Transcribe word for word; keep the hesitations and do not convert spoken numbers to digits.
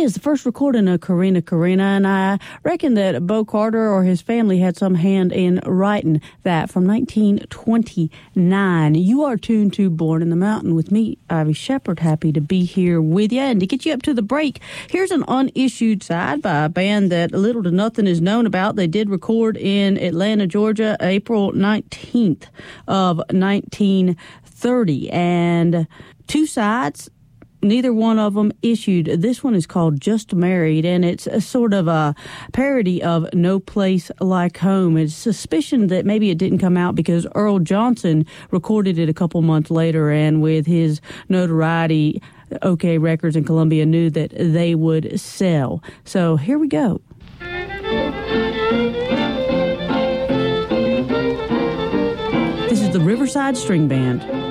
is the first recording of Carina Carina, and I reckon that Bo Carter or his family had some hand in writing that from nineteen twenty-nine. You are tuned to Born in the Mountain with me, Ivy Shepherd. Happy to be here with you. And to get you up to the break, here's an unissued side by a band that little to nothing is known about. They did record in Atlanta, Georgia, April nineteenth of nineteen thirty, and two sides, neither one of them issued. This one is called Just Married, and it's a sort of a parody of No Place Like Home. It's suspicion that maybe it didn't come out because Earl Johnson recorded it a couple months later, and with his notoriety, OK Records and Columbia knew that they would sell. So here we go. This is the Riverside String Band.